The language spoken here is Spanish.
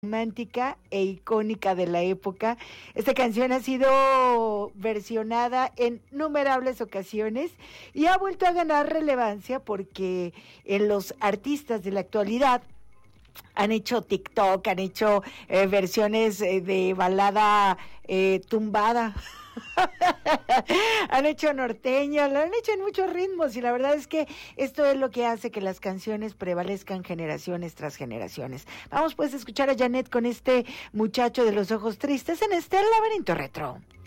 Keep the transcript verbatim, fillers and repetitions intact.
romántica e icónica de la época. Esta canción ha sido versionada en innumerables ocasiones y ha vuelto a ganar relevancia porque en los artistas de la actualidad han hecho TikTok, han hecho eh, versiones eh, de balada eh, tumbada. Han hecho norteño, lo han hecho en muchos ritmos y la verdad es que esto es lo que hace que las canciones prevalezcan generaciones tras generaciones. Vamos pues a escuchar a Janet con este muchacho de los ojos tristes en este laberinto retro.